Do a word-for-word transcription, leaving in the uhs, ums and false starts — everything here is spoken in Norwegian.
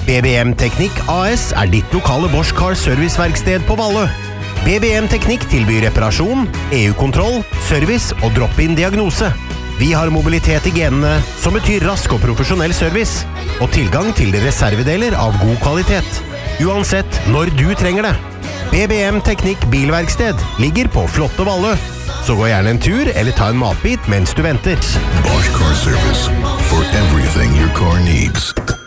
B B M Teknikk A S er ditt lokale Bosch Car Serviceverksted på Valle. B B M Teknikk tilbyr reparasjon, E U-kontroll, service og drop-in diagnose. Vi har mobilitet i genene, som betyr rask og profesjonell service, og tilgang til reservedeler av god kvalitet. Uansett når du trenger det. B B M Teknikk Bilverksted ligger på flotte Valle. Så gå gjerne en tur eller ta en matbit mens du venter. Bosch Car Service, for everything your car needs.